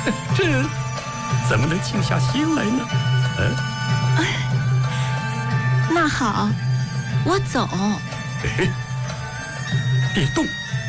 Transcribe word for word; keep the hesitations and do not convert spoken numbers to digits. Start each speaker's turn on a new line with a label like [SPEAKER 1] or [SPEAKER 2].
[SPEAKER 1] 这怎么能静下心来呢？嗯，
[SPEAKER 2] 那好，我走。
[SPEAKER 1] 哎，别动，